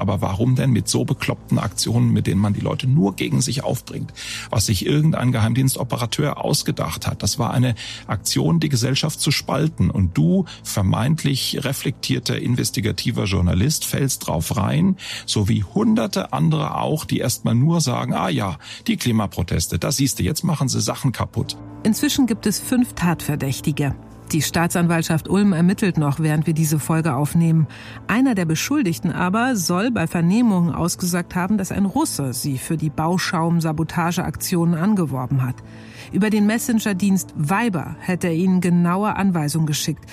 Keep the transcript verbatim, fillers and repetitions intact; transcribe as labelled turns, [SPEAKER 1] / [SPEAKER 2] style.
[SPEAKER 1] aber warum denn mit so bekloppten Aktionen, mit denen man die Leute nur gegen sich aufbringt, was sich irgendein Geheimdienstoperateur ausgedacht hat? Das war eine Aktion, die Gesellschaft zu spalten. Und du, vermeintlich reflektierter, investigativer Journalist, fällst drauf rein, so wie hunderte andere auch, die erstmal nur sagen, ah ja, die Klimaproteste, da siehst du, jetzt machen sie Sachen kaputt.
[SPEAKER 2] Inzwischen gibt es fünf Tatverdächtige. Die Staatsanwaltschaft Ulm ermittelt noch, während wir diese Folge aufnehmen. Einer der Beschuldigten aber soll bei Vernehmungen ausgesagt haben, dass ein Russe sie für die Bauschaum-Sabotageaktionen angeworben hat. Über den Messenger-Dienst Viber hätte er ihnen genaue Anweisungen geschickt.